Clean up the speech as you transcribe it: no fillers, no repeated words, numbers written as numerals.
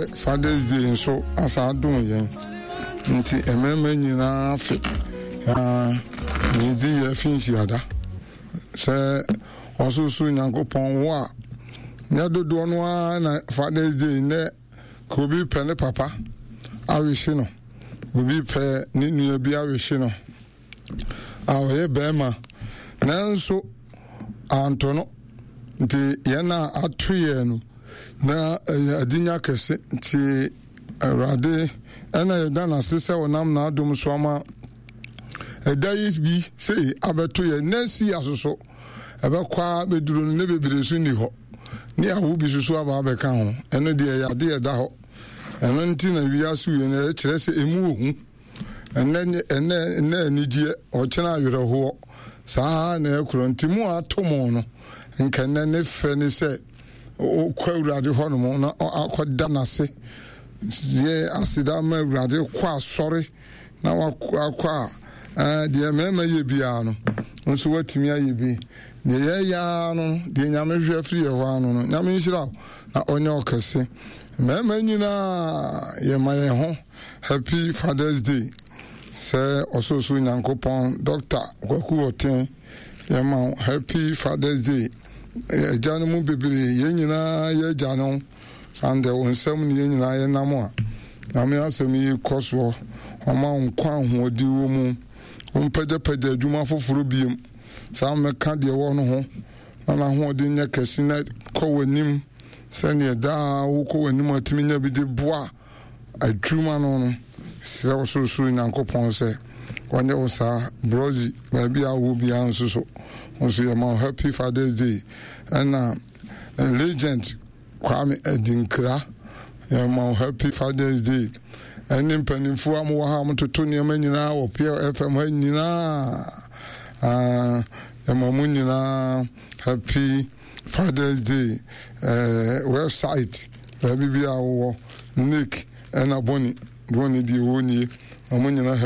Father's Day nso asa adom yen nti ememe nyina fe ni di ye finsi ada se osusu Nyankopon wo a nya dodo no a na Father's Day ne ko bi pe ne papa awishi no obi pe ni nua bi awishi no awe bema nanso antono nti yana atuye no na adinya kese nti rade ana yedana sese wonam na adom so ama edayis bi sei abeto ye nasi asoso ebekwa beduro ne bebere so ni ho ni awu bi so aba abeka ho eno de ya de eda ho eno nti na wiasu ye na kire se emu ohu enne anigye o kena awere ho saa na ekuro nti mu atomo no nkanne ne fe ni se o kwawrade hono mo na akoda nase ye asida ma awrade kwa sori na wakwa de mema ye bia no nso watimi aye bi de ye ya no de nyame hwe afiri ye ho ano no nyame nhira na onye okese mema nyina ye maye ho happy Father's Day se ososo Nyankopon Dr. Kwaku Oten ye ma happy Father's Day janu mu bebere ye nyina ye janu ande onsam ni ye nyina ye namo na me asem yi koso oma nkwa hoodi wo mu ompede adwuma foforo biem sa me ka de wo no ho na hoodi nya kesi na ko wanim sane da wo ko wanim atimi nya bi de boa adwuma no se so Nyankopon se wonye wo sa brozi ba bia wo bia nso so ye ma happy Father's Day and legend Kwame Edinkra ye ma happy Father's Day and impanimfo am wo ha mtoto ne ma nyina wo PFM ha nyina ye ma mu nyina happy Father's Day website ba bibia wo Nick and Aboni di woni amu nyina